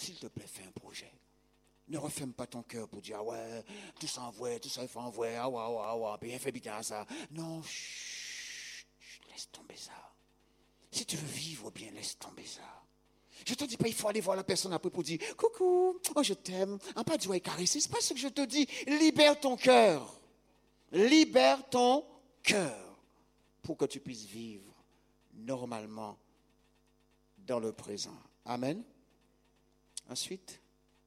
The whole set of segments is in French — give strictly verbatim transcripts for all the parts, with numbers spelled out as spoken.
s'il te plaît, fais un projet. Ne referme pas ton cœur pour dire, ah ouais, tout ça en vrai, tout ça il faut en vrai, ah ouais, ah ouais, ah ouais, bien fait bien ça. Non, chut, laisse tomber ça. Si tu veux vivre bien, laisse tomber ça. Je ne te dis pas, il faut aller voir la personne après pour dire, coucou, oh je t'aime, en pas du ouais caresser, c'est pas ce que je te dis. Libère ton cœur. Libère ton cœur pour que tu puisses vivre normalement dans le présent. Amen. Ensuite,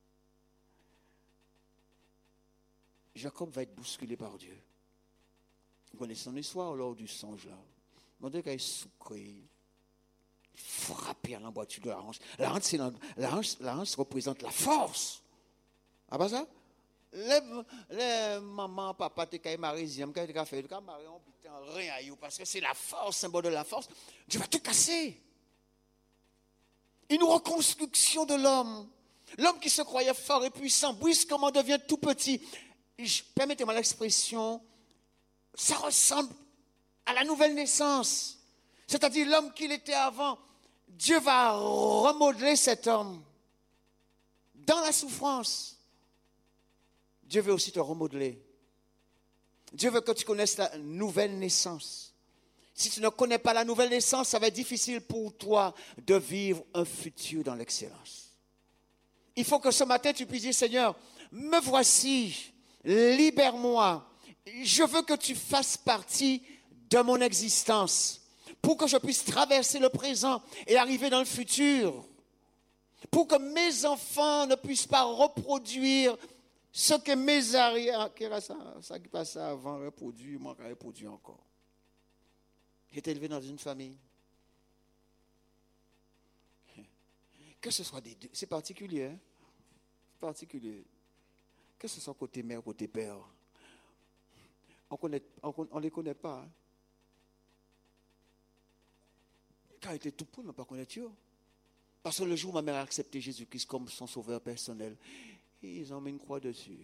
Jacob va être bousculé par Dieu. Vous connaissez son histoire lors du songe là. Mon Dieu, qu'il est soucré, frappé à l'emboîture de la hanche. La hanche, c'est la, la hanche, la hanche représente la force. Ah pas ça? Les, les mamans, papa, t'es qu'à marier, quand t'es qu'à faire, t'es qu'à marier, on putain rien à you, parce que c'est la force, symbole de la force. Dieu va tout casser. Une reconstruction de l'homme. L'homme qui se croyait fort et puissant, brusquement devient tout petit. Je, permettez-moi l'expression, ça ressemble à la nouvelle naissance. C'est-à-dire l'homme qu'il était avant. Dieu va remodeler cet homme dans la souffrance. Dieu veut aussi te remodeler. Dieu veut que tu connaisses la nouvelle naissance. Si tu ne connais pas la nouvelle naissance, ça va être difficile pour toi de vivre un futur dans l'excellence. Il faut que ce matin tu puisses dire, Seigneur, me voici, libère-moi. Je veux que tu fasses partie de mon existence pour que je puisse traverser le présent et arriver dans le futur. Pour que mes enfants ne puissent pas reproduire ce que mes arrières, ça, ça qui passait avant, reproduit, moi, reproduit encore. J'ai été élevé dans une famille. Que ce soit des deux, c'est particulier, hein? C'est particulier. Que ce soit côté mère, côté père. On connaît, on ne les connaît pas. Hein? Quand il était tout petit, on ne pas connaître Dieu. Parce que le jour où ma mère a accepté Jésus-Christ comme son sauveur personnel, ils ont mis une croix dessus.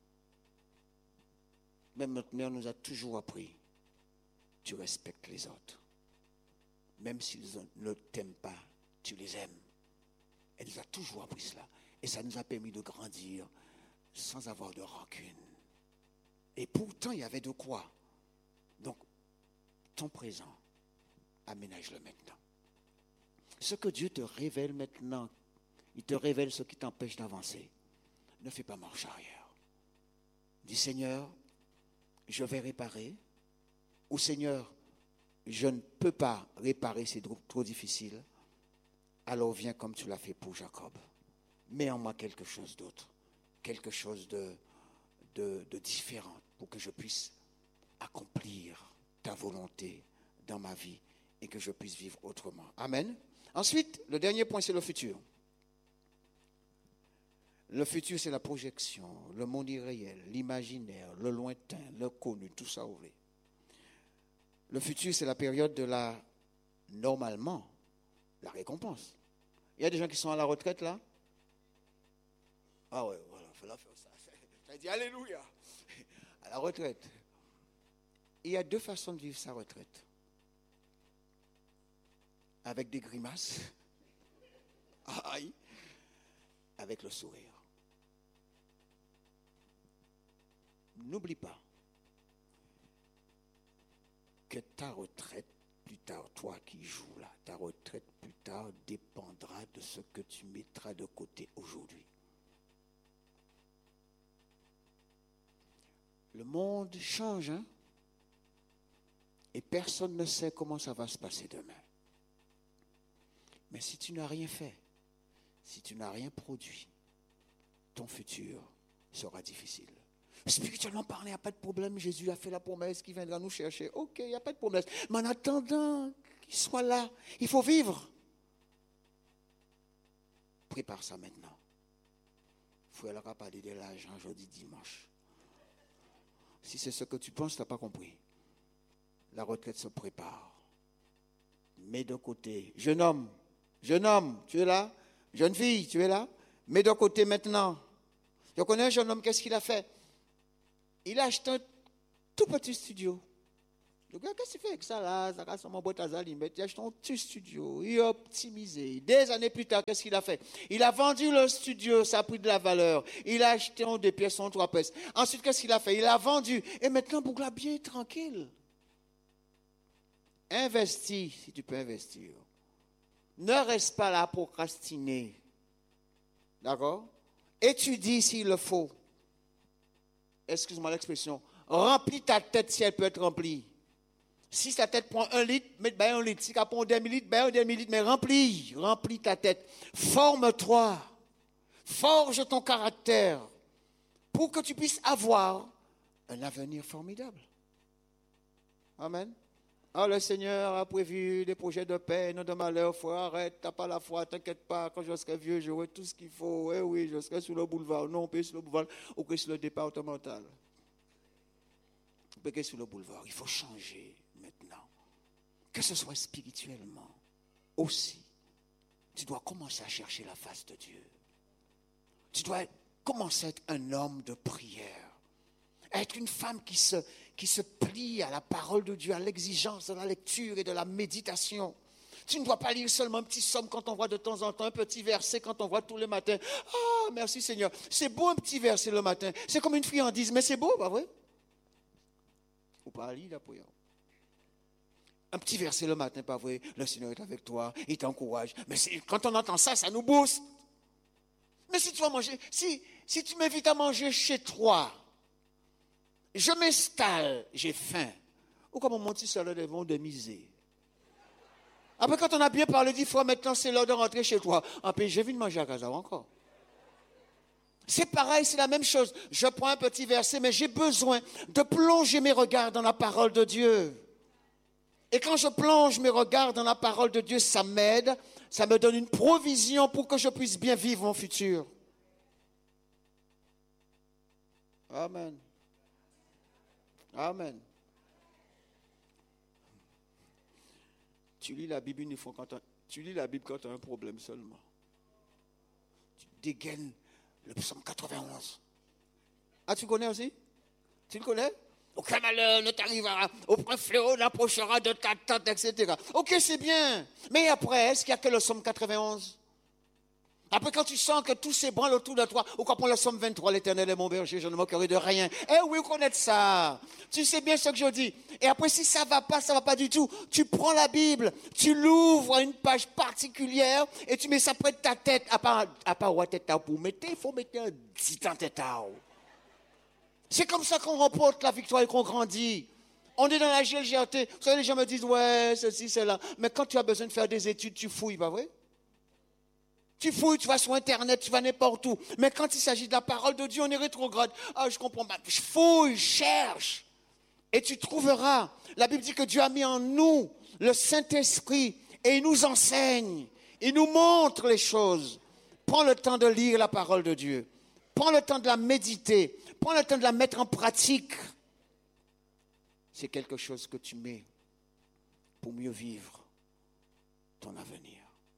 Même notre mère nous a toujours appris, tu respectes les autres. Même s'ils ne t'aiment pas, tu les aimes. Elle nous a toujours appris cela. Et ça nous a permis de grandir sans avoir de rancune. Et pourtant, il y avait de quoi. Donc, ton présent, aménage-le maintenant. Ce que Dieu te révèle maintenant, il te révèle ce qui t'empêche d'avancer. Ne fais pas marche arrière. Dis, Seigneur, je vais réparer. Ou Seigneur, je ne peux pas réparer, c'est trop difficile. Alors viens comme tu l'as fait pour Jacob. Mets en moi quelque chose d'autre. Quelque chose de, de, de différent pour que je puisse accomplir ta volonté dans ma vie et que je puisse vivre autrement. Amen. Ensuite, le dernier point, c'est le futur. Le futur, c'est la projection, le monde irréel, l'imaginaire, le lointain, le connu, tout ça, vous voulez. Le futur, c'est la période de la, normalement, la récompense. Il y a des gens qui sont à la retraite, là. Ah ouais, voilà, il faut la faire ça. Ça dit alléluia. À la retraite. Il y a deux façons de vivre sa retraite. Avec des grimaces. Aïe. Avec le sourire. N'oublie pas que ta retraite, plus tard, toi qui joues là, ta retraite plus tard dépendra de ce que tu mettras de côté aujourd'hui. Le monde change, hein? Et personne ne sait comment ça va se passer demain. Mais si tu n'as rien fait, si tu n'as rien produit, ton futur sera difficile. Spirituellement parlant, il n'y a pas de problème. Jésus a fait la promesse qu'il viendra nous chercher. Ok, il n'y a pas de problème. Mais en attendant qu'il soit là, il faut vivre. Prépare ça maintenant. Il faut aller parler de l'argent jeudi, dimanche. Si c'est ce que tu penses, tu n'as pas compris. La retraite se prépare. Mets de côté. Jeune homme, jeune homme, tu es là? Jeune fille, tu es là? Mets de côté maintenant. Je connais un jeune homme, qu'est-ce qu'il a fait? Il a acheté un tout petit studio. Le gars, qu'est-ce que tu fais avec ça là? Ça casse mon boîte à zalim. Il a acheté un petit studio, il a optimisé. Des années plus tard, qu'est-ce qu'il a fait? Il a vendu le studio, ça a pris de la valeur. Il a acheté un deux pièces, un trois pièces. Ensuite, qu'est-ce qu'il a fait? Il a vendu. Et maintenant, Bougla bien tranquille. Investis si tu peux investir. Ne reste pas là à procrastiner. D'accord? Étudie s'il le faut. Excuse-moi l'expression. Remplis ta tête si elle peut être remplie. Si ta tête prend un litre, mets ben un litre. Si elle prend deux millilitres, ben un demi-litre. Mais remplis, remplis ta tête. Forme-toi. Forge ton caractère pour que tu puisses avoir un avenir formidable. Amen. Ah, le Seigneur a prévu des projets de paix, non de malheur. Faut arrête, t'as pas la foi, t'inquiète pas. Quand je serai vieux, j'aurai tout ce qu'il faut. Eh oui, je serai sur le boulevard. Non, on peut sur le boulevard ou que sur le départemental. On peut sur le boulevard. Il faut changer maintenant. Que ce soit spirituellement aussi. Tu dois commencer à chercher la face de Dieu. Tu dois commencer à être un homme de prière. Être une femme qui se, qui se plie à la parole de Dieu, à l'exigence de la lecture et de la méditation. Tu ne dois pas lire seulement un petit somme quand on voit de temps en temps, un petit verset quand on voit tous les matins. Ah, merci Seigneur. C'est beau un petit verset le matin. C'est comme une friandise, mais c'est beau, pas vrai? Ou pas lire la prière. Un petit verset le matin, pas vrai? Le Seigneur est avec toi, il t'encourage. Mais quand on entend ça, ça nous booste. Mais si tu vas manger, si, si tu m'invites à manger chez toi, je m'installe, j'ai faim. Ou comme mon petit salaire devant de miser. Après, quand on a bien parlé dix fois, maintenant c'est l'heure de rentrer chez toi. En plus, j'ai vu de manger à casa encore. C'est pareil, c'est la même chose. Je prends un petit verset, mais j'ai besoin de plonger mes regards dans la parole de Dieu. Et quand je plonge mes regards dans la parole de Dieu, ça m'aide, ça me donne une provision pour que je puisse bien vivre mon futur. Amen. Amen. Tu lis la Bible une fois quand tu lis la Bible quand tu as un problème seulement. Tu dégaines le psaume quatre-vingt-onze. Ah, tu connais aussi? Tu le connais? Aucun malheur ne t'arrivera, aucun fléau n'approchera de ta tente, et cetera. Ok, c'est bien. Mais après, est-ce qu'il n'y a que le psaume quatre-vingt-onze? Après, quand tu sens que tout s'ébranle autour de toi, ou quand on le psaume vingt-trois, l'Éternel est mon berger, je ne moquerai de rien. Eh oui, connaître ça. Tu sais bien ce que je dis. Et après, si ça ne va pas, ça ne va pas du tout. Tu prends la Bible, tu l'ouvres à une page particulière et tu mets ça près de ta tête. À part, à part où tête pour mettre, il faut mettre un dit en tête. C'est comme ça qu'on remporte la victoire et qu'on grandit. On est dans la G L G R T. Vous savez, les gens me disent, ouais, ceci, cela. Mais quand tu as besoin de faire des études, tu fouilles, pas vrai? Tu fouilles, tu vas sur Internet, tu vas n'importe où. Mais quand il s'agit de la parole de Dieu, on est rétrograde. Ah, je comprends pas. Je fouille, je cherche. Et tu trouveras. La Bible dit que Dieu a mis en nous le Saint-Esprit et il nous enseigne. Il nous montre les choses. Prends le temps de lire la parole de Dieu. Prends le temps de la méditer. Prends le temps de la mettre en pratique. C'est quelque chose que tu mets pour mieux vivre ton avenir.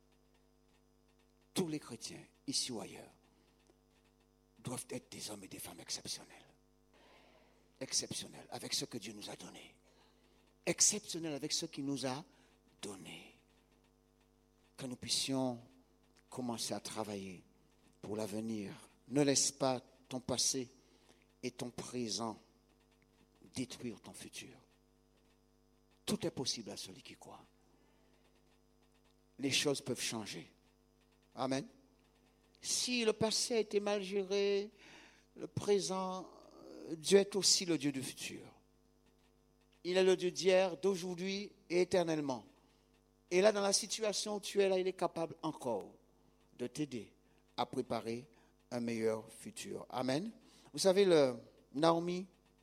Tous les chrétiens, ici ou ailleurs, doivent être des hommes et des femmes exceptionnels. Exceptionnels avec ce que Dieu nous a donné. Exceptionnels avec ce qu'il nous a donné. Que nous puissions commencer à travailler pour l'avenir. Ne laisse pas ton passé et ton présent détruire ton futur. Tout est possible à celui qui croit. Les choses peuvent changer. Amen. Si le passé a été mal géré, le présent, Dieu est aussi le Dieu du futur. Il est le Dieu d'hier, d'aujourd'hui et éternellement. Et là, dans la situation où tu es là, il est capable encore de t'aider à préparer un meilleur futur. Amen. Vous savez, le Naomi,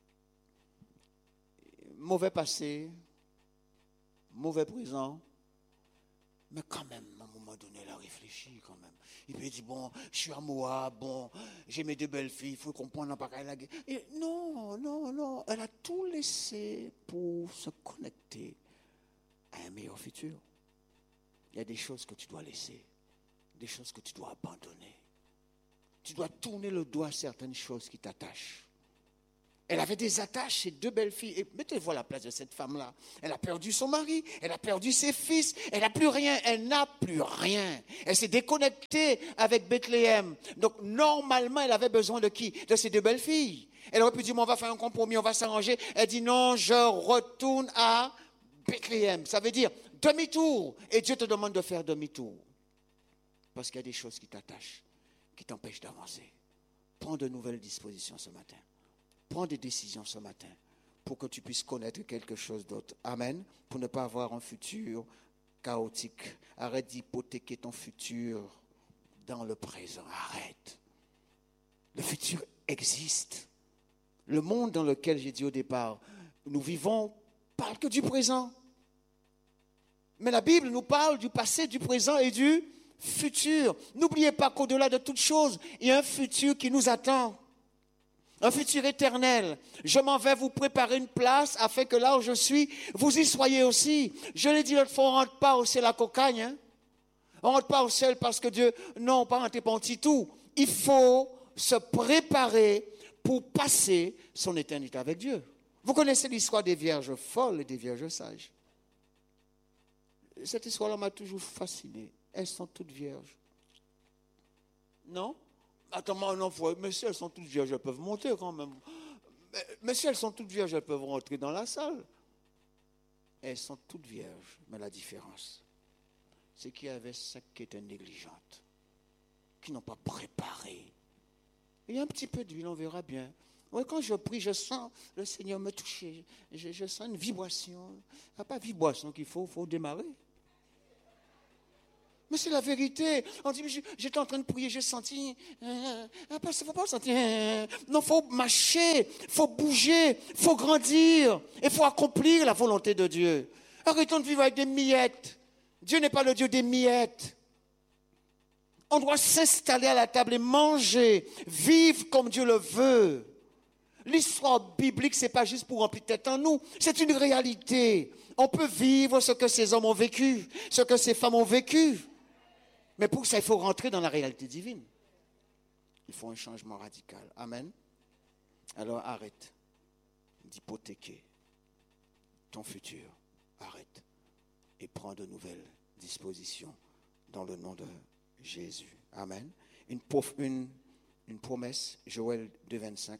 mauvais passé, mauvais présent, mais quand même, à un moment donné, elle a réfléchi quand même. Il peut dire, bon, je suis à Moab, bon, j'ai mes deux belles filles, il faut comprendre pas qu'elle a... Et non, non, non, elle a tout laissé pour se connecter à un meilleur futur. Il y a des choses que tu dois laisser, des choses que tu dois abandonner. Tu dois tourner le doigt à certaines choses qui t'attachent. Elle avait des attaches, ces deux belles filles. Et mettez-vous à la place de cette femme-là. Elle a perdu son mari, elle a perdu ses fils, elle n'a plus rien, elle n'a plus rien. Elle s'est déconnectée avec Bethléem. Donc, normalement, elle avait besoin de qui? De ces deux belles filles. Elle aurait pu dire, on va faire un compromis, on va s'arranger. Elle dit, non, je retourne à Bethléem. Ça veut dire demi-tour. Et Dieu te demande de faire demi-tour. Parce qu'il y a des choses qui t'attachent, qui t'empêchent d'avancer. Prends de nouvelles dispositions ce matin. Prends des décisions ce matin pour que tu puisses connaître quelque chose d'autre. Amen. Pour ne pas avoir un futur chaotique. Arrête d'hypothéquer ton futur dans le présent. Arrête. Le futur existe. Le monde dans lequel j'ai dit au départ, nous vivons, parle que du présent. Mais la Bible nous parle du passé, du présent et du futur. N'oubliez pas qu'au-delà de toute chose, il y a un futur qui nous attend. Un futur éternel. Je m'en vais vous préparer une place afin que là où je suis, vous y soyez aussi. Je l'ai dit l'autre fois, on ne rentre pas au ciel à cocagne. Hein? On ne rentre pas au ciel parce que Dieu... Non, pas rentrer pas en petit tout. Il faut se préparer pour passer son éternité avec Dieu. Vous connaissez l'histoire des vierges folles et des vierges sages. Cette histoire-là m'a toujours fasciné. Elles sont toutes vierges. Non? Attends, non, mais si elles sont toutes vierges, elles peuvent monter quand même. Mais, mais si elles sont toutes vierges, elles peuvent rentrer dans la salle. Elles sont toutes vierges, mais la différence, c'est qu'il y avait celles qui étaient négligentes, qui n'ont pas préparé. Il y a un petit peu d'huile, on verra bien. Ouais, quand je prie, je sens le Seigneur me toucher. Je, je sens une vibration. Il n'y a pas de vibration qu'il faut, il faut démarrer. Mais c'est la vérité. On dit, j'étais en train de prier, j'ai senti. Euh, il ne faut pas sentir. Euh, non, il faut marcher, il faut bouger, il faut grandir. Il faut accomplir la volonté de Dieu. Arrêtons de vivre avec des miettes. Dieu n'est pas le Dieu des miettes. On doit s'installer à la table et manger, vivre comme Dieu le veut. L'histoire biblique, ce n'est pas juste pour remplir tête en nous, c'est une réalité. On peut vivre ce que ces hommes ont vécu, ce que ces femmes ont vécu. Mais pour ça, il faut rentrer dans la réalité divine. Il faut un changement radical. Amen. Alors arrête d'hypothéquer ton futur. Arrête. Et prends de nouvelles dispositions dans le nom de Jésus. Amen. Une, une, une promesse, Joël deux, vingt-cinq.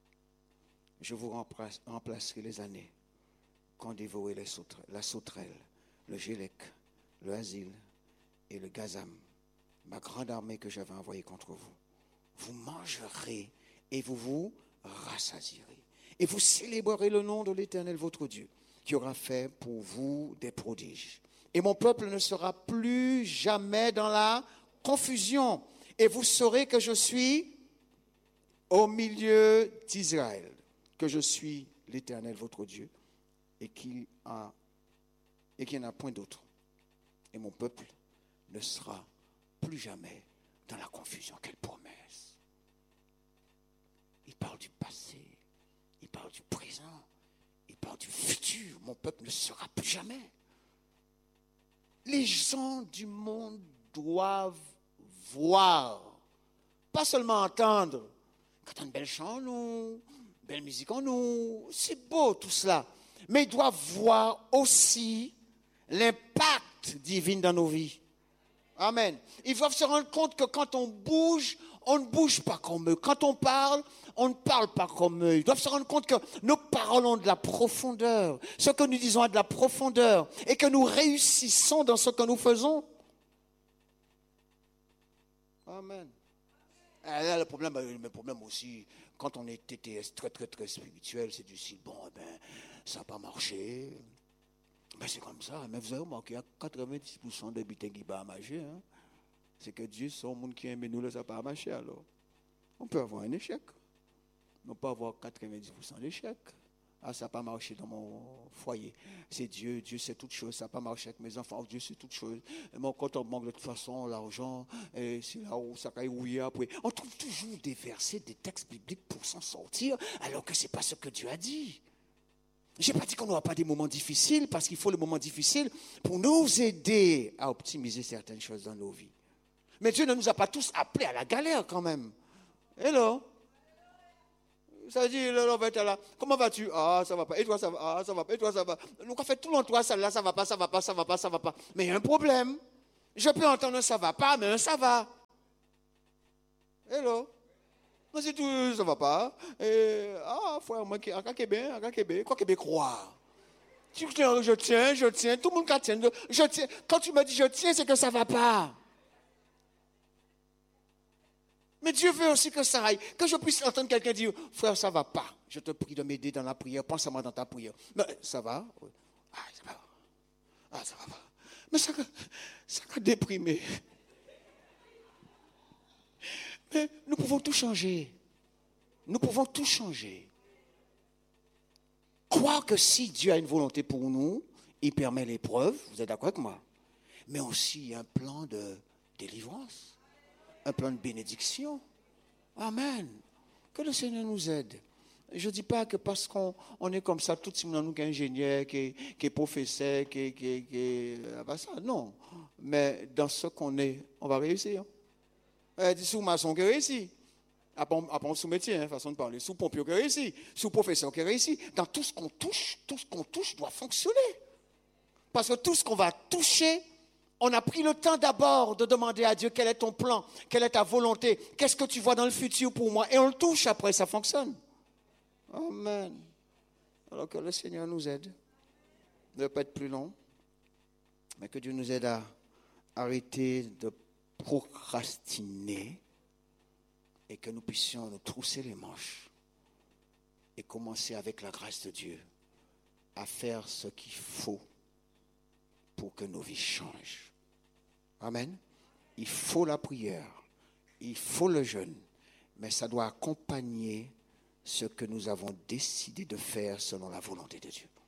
Je vous remplacerai les années qu'ont dévoré les sauterelles, la sauterelle, le gélec, le asile et le gazam, ma grande armée que j'avais envoyée contre vous. Vous mangerez et vous vous rassasierez. Et vous célébrerez le nom de l'Éternel votre Dieu, qui aura fait pour vous des prodiges. Et mon peuple ne sera plus jamais dans la confusion. Et vous saurez que je suis au milieu d'Israël, que je suis l'Éternel votre Dieu, et qu'il a, et qu'il n'y en a point d'autre. Et mon peuple ne sera plus jamais dans la confusion. Quelle promesse! Il parle du passé, il parle du présent, il parle du futur. Mon peuple ne sera plus jamais. Les gens du monde doivent voir, pas seulement entendre. Quand on a une belle chant, nous, belle musique en nous, c'est beau tout cela. Mais ils doivent voir aussi l'impact divin dans nos vies. Amen. Ils doivent se rendre compte que quand on bouge, on ne bouge pas comme eux. Quand on parle, on ne parle pas comme eux. Ils doivent se rendre compte que nos paroles ont de la profondeur. Ce que nous disons a de la profondeur. Et que nous réussissons dans ce que nous faisons. Amen. Là, le problème, le problème aussi, quand on est T T S très, très, très spirituel, c'est du style, bon, eh ben, ça n'a pas marché. Ben, c'est comme ça. Mais vous avez remarqué, il y a quatre-vingt-dix pour cent des butins qui va marcher. Hein? C'est que Dieu, c'est un monde qui aime nous, là, ça n'a pas marché alors. On peut avoir un échec. On peut avoir quatre-vingt-dix pour cent d'échec. Ah, ça n'a pas marché dans mon foyer. C'est Dieu, Dieu sait toutes choses. Ça n'a pas marché avec mes enfants, Dieu sait toutes choses. Mon compte manque de toute façon, l'argent, et c'est là où ça caille rouillé après. On trouve toujours des versets, des textes bibliques pour s'en sortir, alors que ce n'est pas ce que Dieu a dit. Je n'ai pas dit qu'on n'aura pas des moments difficiles, parce qu'il faut les moments difficiles pour nous aider à optimiser certaines choses dans nos vies. Mais Dieu ne nous a pas tous appelés à la galère quand même. Hello? Ça dit, l'homme va être là. Comment vas-tu? Ah, ça va pas. Et toi, ça va? Ah, ça va pas. Et toi, ça va? Donc, on fait tout l'entour, ça là, ça va pas, ça va pas, ça va pas, ça va pas. Mais il y a un problème. Je peux entendre un ça va pas, mais un ça va. Hello? Non, c'est tout, ça va pas. Et, ah, frère, moi, à Québec, à Québec, quoi Québec croire? Tu tiens, je tiens, je tiens, tout le monde tient. Je tiens. Quand tu me dis je tiens, c'est que ça va pas. Mais Dieu veut aussi que ça aille. Que je puisse entendre quelqu'un dire, frère, ça ne va pas. Je te prie de m'aider dans la prière. Pense à moi dans ta prière. Mais ça va? Ah, ça va. Ah, ça va pas. Mais ça, ça a déprimé. Mais nous pouvons tout changer. Nous pouvons tout changer. Croire que si Dieu a une volonté pour nous, il permet l'épreuve. Vous êtes d'accord avec moi? Mais aussi, il y a un plan de délivrance. Un plan de bénédiction. Amen. Que le Seigneur nous aide. Je ne dis pas que parce qu'on on est comme ça, tout le monde qui est ingénieur, qui est, qui est professeur, qui est... Qui, qui, pas ça, non. Mais dans ce qu'on est, on va réussir. Eh, dis sous maçon qui réussit. Après, sous métier, hein, façon de parler. Sous pompier qui réussit. Sous professeur qui réussit. Dans tout ce qu'on touche, tout ce qu'on touche doit fonctionner. Parce que tout ce qu'on va toucher, on a pris le temps d'abord de demander à Dieu quel est ton plan, quelle est ta volonté, qu'est-ce que tu vois dans le futur pour moi. Et on le touche après, ça fonctionne. Amen. Alors que le Seigneur nous aide. Ne va pas être plus long, mais que Dieu nous aide à arrêter de procrastiner et que nous puissions nous trousser les manches et commencer avec la grâce de Dieu à faire ce qu'il faut pour que nos vies changent. Amen. Il faut la prière, il faut le jeûne, mais ça doit accompagner ce que nous avons décidé de faire selon la volonté de Dieu.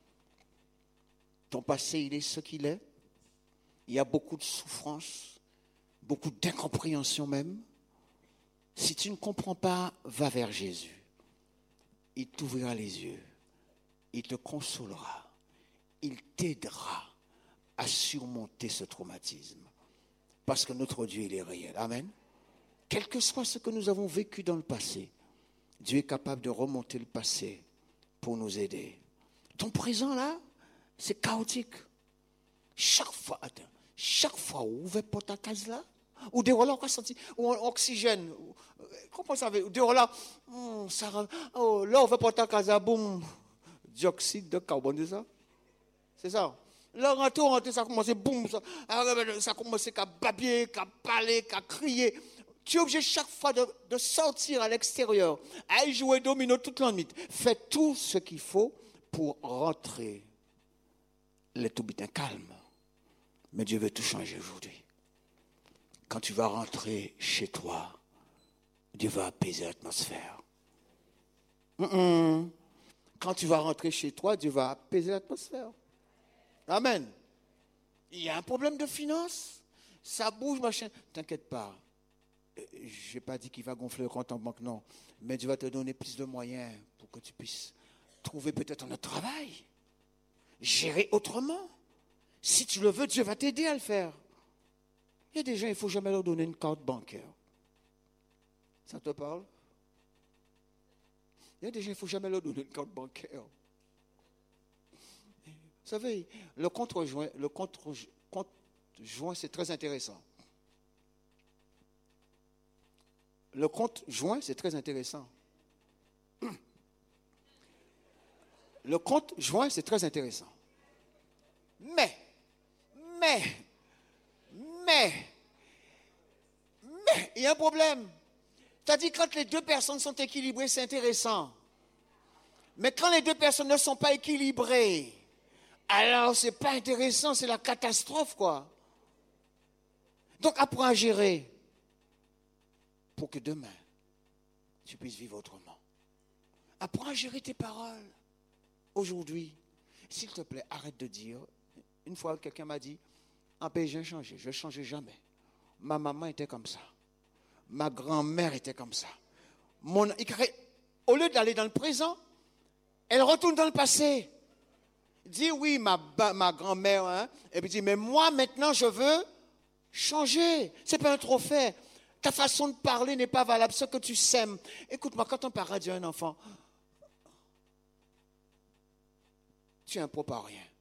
Ton passé, il est ce qu'il est. Il y a beaucoup de souffrance, beaucoup d'incompréhension même. Si tu ne comprends pas, va vers Jésus. Il t'ouvrira les yeux. Il te consolera. Il t'aidera à surmonter ce traumatisme. Parce que notre Dieu, il est réel. Amen. Quel que soit ce que nous avons vécu dans le passé, Dieu est capable de remonter le passé pour nous aider. Ton présent, là, c'est chaotique. Chaque fois, attends, chaque fois où on ouvre ta case là, ou des relais, on a senti, ou oxygène, comment ça va, des relais, hum, ça, oh, là, on va porter ta case là, boum, dioxyde de carbone, c'est ça? C'est ça? Là, rentre, rentre, ça commence, boum, ça, ça commence à babier, à parler, à crier. Tu es obligé chaque fois de, de sortir à l'extérieur, à y jouer domino toute la nuit. Fais tout ce qu'il faut pour rentrer les tout bien calme. Mais Dieu veut tout changer aujourd'hui. Quand tu vas rentrer chez toi, Dieu va apaiser l'atmosphère. Mm-mm. Quand tu vas rentrer chez toi, Dieu va apaiser l'atmosphère. Amen. Il y a un problème de finance. Ça bouge, machin. T'inquiète pas. Je n'ai pas dit qu'il va gonfler le compte en banque, non. Mais Dieu va te donner plus de moyens pour que tu puisses trouver peut-être un autre travail. Gérer autrement. Si tu le veux, Dieu va t'aider à le faire. Il y a des gens, il ne faut jamais leur donner une carte bancaire. Ça te parle? Il y a des gens, il ne faut jamais leur donner une carte bancaire. Vous savez, le compte joint, le compte, compte joint, c'est très intéressant. Le compte joint, c'est très intéressant. Le compte joint, c'est très intéressant. Mais, mais, mais, mais, il y a un problème. C'est-à-dire, quand les deux personnes sont équilibrées, c'est intéressant. Mais quand les deux personnes ne sont pas équilibrées, alors c'est pas intéressant, c'est la catastrophe, quoi. Donc, apprends à gérer pour que demain, tu puisses vivre autrement. Apprends à gérer tes paroles. Aujourd'hui, s'il te plaît, arrête de dire. Une fois, quelqu'un m'a dit, en pays, j'ai changé. Je ne changerai jamais. Ma maman était comme ça. Ma grand-mère était comme ça. Mon, au lieu d'aller dans le présent, elle retourne dans le passé. Dit, oui, ma, ma grand-mère, hein, et puis dit, mais moi, maintenant, je veux changer. Ce n'est pas un trophée. Ta façon de parler n'est pas valable. Ce que tu sèmes. Écoute-moi, quand on parle à Dieu à un enfant, tu es un propre à rien.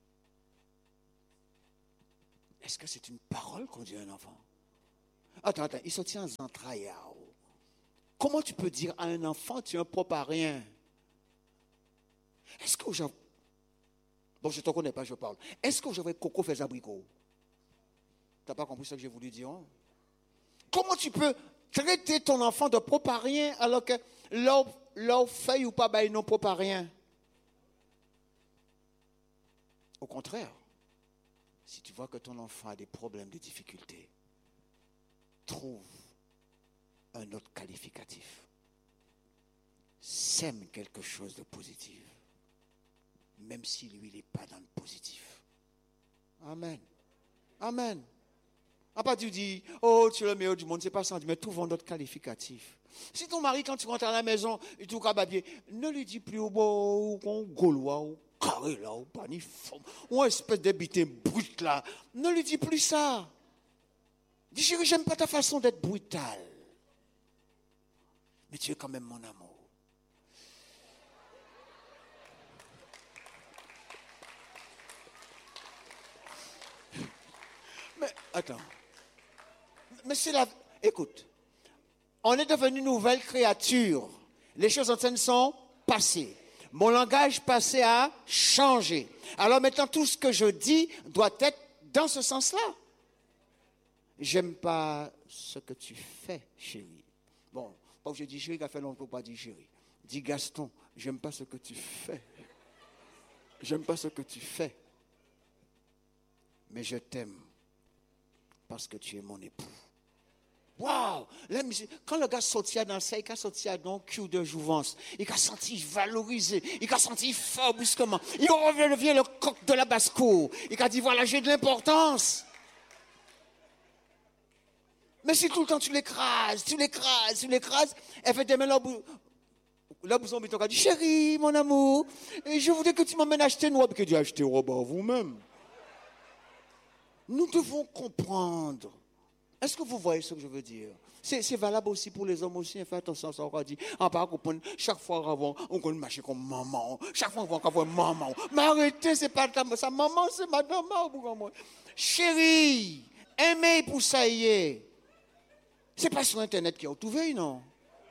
Est-ce que c'est une parole qu'on dit à un enfant? Attends, attends, il sortit en entrailles. Comment tu peux dire à un enfant, tu es un propre à rien? Est-ce que j'avais... Bon, je ne te connais pas, je parle. Est-ce que j'avais coco fait abricot? Tu n'as pas compris ce que j'ai voulu dire? Hein? Comment tu peux traiter ton enfant de propre à rien alors que leur, leur feuille ou pas, ben, ils n'ont propre à rien? Au contraire, si tu vois que ton enfant a des problèmes, des difficultés, trouve un autre qualificatif. Sème quelque chose de positif, même si lui, il n'est pas dans le positif. Amen. Amen. À part tu dis, oh, tu es le meilleur du monde, c'est pas ça, mais trouve un autre qualificatif. Si ton mari, quand tu rentres à la maison, il te cababier, ne lui dis plus, oh, bon, ou gaulois, ou carré là, ou paniforme, ou espèce d'habité brut là. Ne lui dis plus ça. Dis, chérie, j'aime pas ta façon d'être brutale. Mais tu es quand même mon amour. Mais attends. Mais c'est la... Écoute. On est devenu une nouvelle créature. Les choses anciennes sont passées. Mon langage passé a changé. Alors maintenant, tout ce que je dis doit être dans ce sens-là. J'aime pas ce que tu fais, chérie. Bon, pas que je dis chérie, qu'a fait longtemps pas dire chérie. Dis Gaston, j'aime pas ce que tu fais. J'aime pas ce que tu fais. Mais je t'aime parce que tu es mon époux. Waouh! Quand le gars sortit dans ça, il a sorti dans le cul de jouvence. Il a senti valorisé. Il a senti fort brusquement. Il revient le coq de la basse-cour. Il a dit, voilà, j'ai de l'importance. Mais si tout le temps tu l'écrases, tu l'écrases, tu l'écrases, elle fait des mains là, là, vous avez dit, chérie, mon amour, je voudrais que tu m'emmènes acheter une robe. Que tu as acheté une robe à vous-même. Nous devons comprendre. Est-ce que vous voyez ce que je veux dire? C'est, c'est valable aussi pour les hommes aussi. Faites attention à ça. On va dire, ah, par contre, chaque fois avant, on peut marcher comme maman. Chaque fois on va voir maman. Mais arrêtez, c'est pas ta, sa maman, c'est madame. Chérie, aimez pour ça y est. C'est pas sur Internet qu'il a trouvé, non?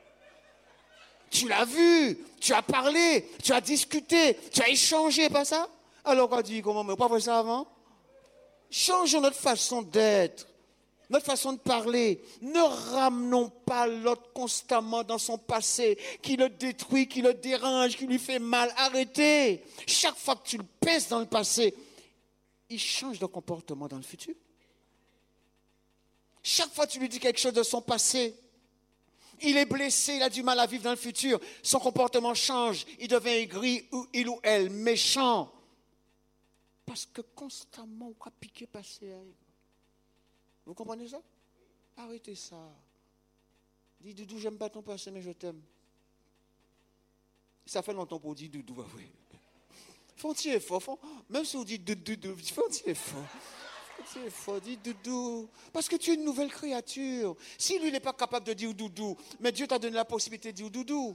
Tu l'as vu, tu as parlé, tu as discuté, tu as échangé, pas ça? Alors on a dit, comment, mais pas fait ça avant? Changeons notre façon d'être. Notre façon de parler, ne ramenons pas l'autre constamment dans son passé, qui le détruit, qui le dérange, qui lui fait mal. Arrêtez. Chaque fois que tu le pèses dans le passé, il change de comportement dans le futur. Chaque fois que tu lui dis quelque chose de son passé, il est blessé, il a du mal à vivre dans le futur, son comportement change, il devient aigri, ou il ou elle, méchant. Parce que constamment, on a piqué passé. Vous comprenez ça? Arrêtez ça. Dis, Doudou, j'aime pas ton passé, mais je t'aime. Ça fait longtemps pour dire Doudou, oui. Fais un petit effort. Faut, même si on dit Doudou, fais un petit effort. Fais un petit effort, dis Doudou. Parce que tu es une nouvelle créature. Si lui n'est pas capable de dire Doudou, mais Dieu t'a donné la possibilité de dire Doudou.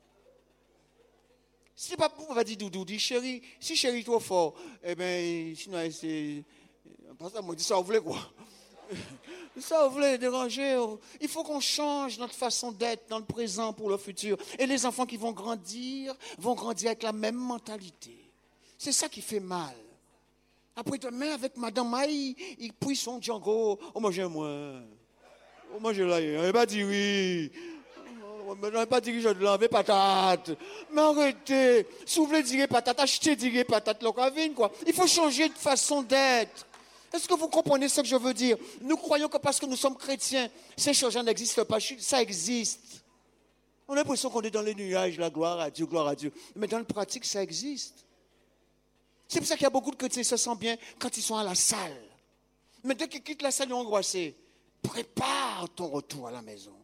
Si c'est pas pour, on va dire Doudou, dis chérie. Si chérie est trop fort, eh bien, sinon, c'est. Parce que moi, dis ça, vous voulez quoi? Ça, vous voulez déranger? Il faut qu'on change notre façon d'être dans le présent pour le futur. Et les enfants qui vont grandir, vont grandir avec la même mentalité. C'est ça qui fait mal. Après demain, avec Madame Maï, il prie son Django. Oh, moi, j'aime moi. Oh, moi, je l'ai. On n'a pas dit oui. On n'a pas dit que je l'enlève patate. Mais arrêtez. Si vous voulez dire patate, achetez dire patate, l'ocavine, quoi. Il faut changer de façon d'être. Est-ce que vous comprenez ce que je veux dire? Nous croyons que parce que nous sommes chrétiens, ces choses n'existent pas. Ça existe. On a l'impression qu'on est dans les nuages, la gloire à Dieu, gloire à Dieu. Mais dans la pratique, ça existe. C'est pour ça qu'il y a beaucoup de chrétiens qui se sentent bien quand ils sont à la salle. Mais dès qu'ils quittent la salle, ils sont angoissés. Prépare ton retour à la maison.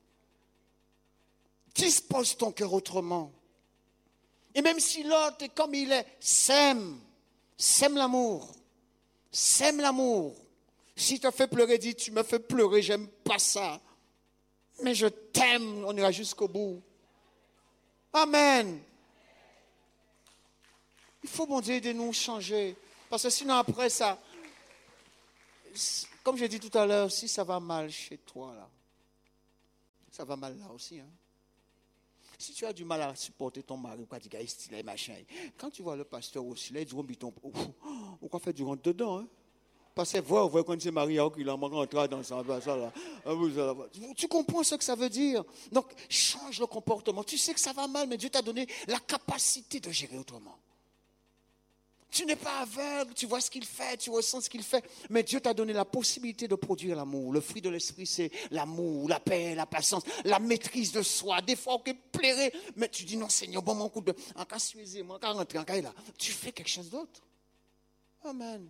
Dispose ton cœur autrement. Et même si l'autre est comme il est, sème. Sème l'amour. Sème l'amour. Si tu as fait pleurer, dis, tu me fais pleurer, j'aime pas ça. Mais je t'aime, on ira jusqu'au bout. Amen. Il faut, bon Dieu, de nous changer. Parce que sinon, après ça, comme j'ai dit tout à l'heure, si ça va mal chez toi, là, ça va mal là aussi. Hein. Si tu as du mal à supporter ton mari, quoi, tu stylé, machin. Quand tu vois le pasteur aussi, là, il dit, oh, on quoi faire du rentre dedans, hein? Parce que voir, voir quand c'est marié, qu'il a rentré dans ça, là. Tu comprends ce que ça veut dire? Donc, change le comportement. Tu sais que ça va mal, mais Dieu t'a donné la capacité de gérer autrement. Tu n'es pas aveugle, tu vois ce qu'il fait, tu ressens ce qu'il fait, mais Dieu t'a donné la possibilité de produire l'amour. Le fruit de l'esprit, c'est l'amour, la paix, la patience, la maîtrise de soi. Des fois, on peut plairer, mais tu dis non, Seigneur, bon, mon coup de. En cas suisé, en cas rentré, en cas là, tu fais quelque chose d'autre. Amen.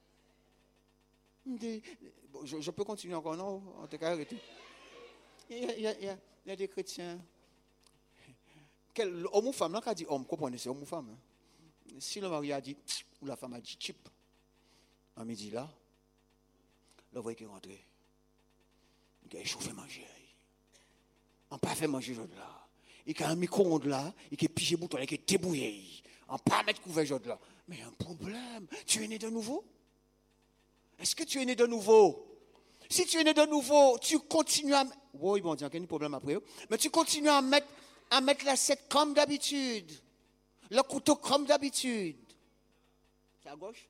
Je, je peux continuer encore, non? En tout cas, arrêtez. Il y a, il y a, il y a, il y a des chrétiens. Quel homme ou femme, là, qui a dit homme, comprenez, c'est homme ou femme. Hein? Si le mari a dit, ou la femme a dit chip, à midi là, le voyez qui est rentré. Il a chauffé manger. On n'a pas fait manger là. Il a un micro-ondes là, il a pigé bouton, il a débouillé. On n'a pas mettre couvert là. Mais il y a un problème. Tu es né de nouveau? Est-ce que tu es né de nouveau? Si tu es né de nouveau, tu continues à. Oui, bon, il y a un problème après. Mais tu continues à mettre, à mettre l'assiette comme d'habitude. Le couteau comme d'habitude. C'est à gauche?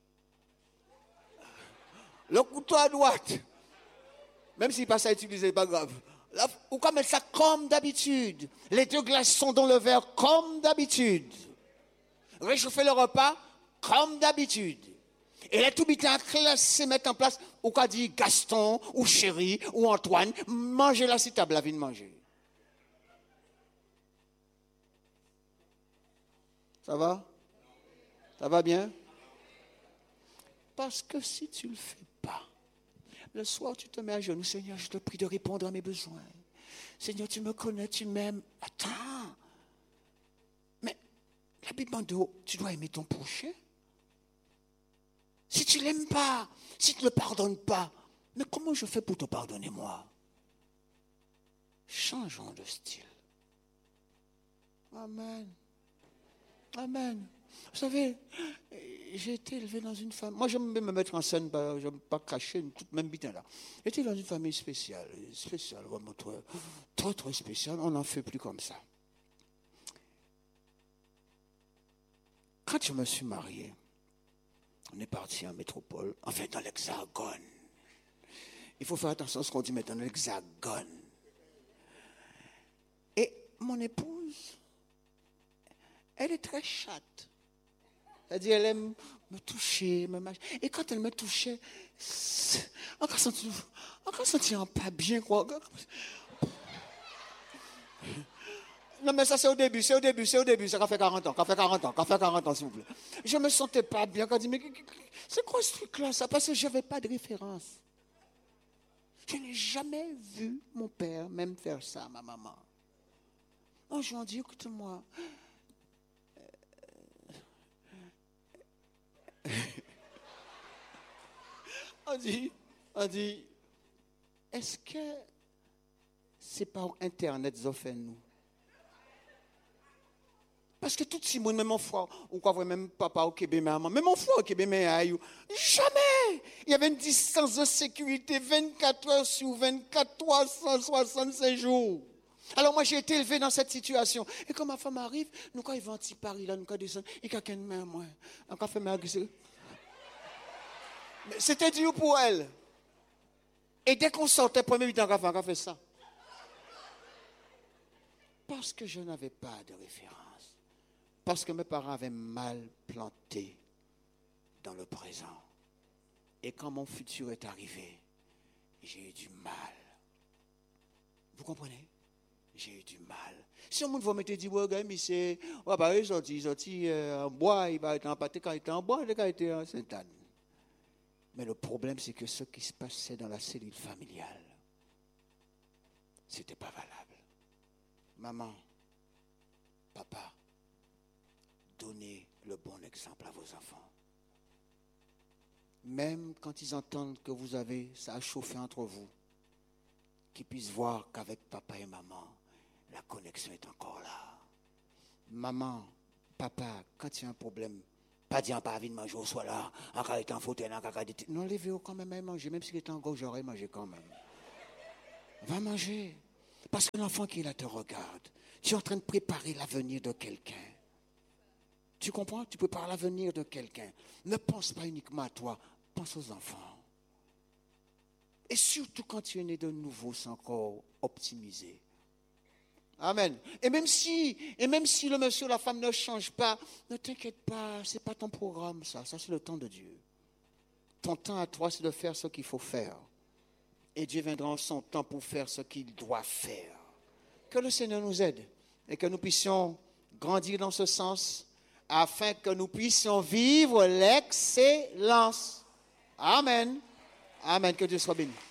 Le couteau à droite. Même s'il passe à utiliser, c'est pas grave. Là, ou comme mettre ça comme d'habitude. Les deux glaces sont dans le verre comme d'habitude. Réchauffer le repas comme d'habitude. Et les tout bitins classés mettre en place, ou qu'a dit Gaston, ou Chéri, ou Antoine, mangez la si table, la vie de manger. Ça va? Ça va bien? Parce que si tu ne le fais pas, le soir tu te mets à genoux, Seigneur, je te prie de répondre à mes besoins. Seigneur, tu me connais, tu m'aimes. Attends. Mais la Bible dit, tu dois aimer ton prochain. Si tu ne l'aimes pas, si tu ne le pardonnes pas, mais comment je fais pour te pardonner, moi? Changeons de style. Amen. Amen. Vous savez, j'ai été élevé dans une famille. Moi, j'aime me mettre en scène, je n'aime pas cacher toute même bitin là. J'étais dans une famille spéciale, spéciale, vraiment très, très, très spéciale. On n'en fait plus comme ça. Quand je me suis marié, on est parti en métropole, enfin dans l'Hexagone. Il faut faire attention à ce qu'on dit maintenant, l'Hexagone. Et mon épouse, elle est très chatte. C'est-à-dire, elle aime me toucher, me mâcher. Et quand elle me touchait, on ne sentit pas bien, quoi. Non, mais ça, c'est au début, c'est au début, c'est au début. Ça fait quarante ans, ça fait quarante ans, ça fait quarante ans, s'il vous plaît. Je ne me sentais pas bien. Quand je dis, mais c'est quoi ce truc-là, ça? Parce que je n'avais pas de référence. Je n'ai jamais vu mon père même faire ça à ma maman. Un jour, on dit, écoute-moi. on dit, on dit, est-ce que c'est par Internet qu'ils ont fait nous? Parce que tout le monde, même mon frère, ou quoi, même papa au Québec, maman, même mon frère au Québec, mais aïe, jamais! Il y avait une distance de sécurité vingt-quatre heures sur vingt-quatre, trois cent soixante-cinq jours. Alors moi, j'ai été élevé dans cette situation. Et quand ma femme arrive, nous, quand ils vont à Paris, là, nous, quand ils descendent, il y a quelqu'un de main, moi. Encore fait ma gueule. C'était dur pour elle. Et dès qu'on sortait, premier mi-temps, on a fait ça. Parce que je n'avais pas de référence. Parce que mes parents avaient mal planté dans le présent. Et quand mon futur est arrivé, j'ai eu du mal. Vous comprenez? J'ai eu du mal. Si on me mettait dit, ouais, gars, mais c'est. Ouais, bah, ils sorti, ils sorti en bois, il va être en pâté quand il était en bois, quand il était en Sainte-Anne. Mais le problème, c'est que ce qui se passait dans la cellule familiale, ce n'était pas valable. Maman, papa, donnez le bon exemple à vos enfants. Même quand ils entendent que vous avez, ça a chauffé entre vous, qu'ils puissent voir qu'avec papa et maman, la connexion est encore là. Maman, papa, quand il y a un problème, Pas dire, pas envie de manger au soir là, encore être en fauteuil, encore être... Non, levez-vous quand même à manger, même s'il est en gauche, j'aurais mangé quand même. Va manger. Parce que l'enfant qui est là te regarde. Tu es en train de préparer l'avenir de quelqu'un. Tu comprends? Tu prépares l'avenir de quelqu'un. Ne pense pas uniquement à toi, pense aux enfants. Et surtout quand tu es né de nouveau, c'est encore optimisé. Amen. Et même si, et même si le monsieur ou la femme ne change pas, ne t'inquiète pas, ce n'est pas ton programme, ça. Ça, c'est le temps de Dieu. Ton temps à toi, c'est de faire ce qu'il faut faire. Et Dieu viendra en son temps pour faire ce qu'il doit faire. Que le Seigneur nous aide et que nous puissions grandir dans ce sens afin que nous puissions vivre l'excellence. Amen. Amen. Que Dieu soit béni.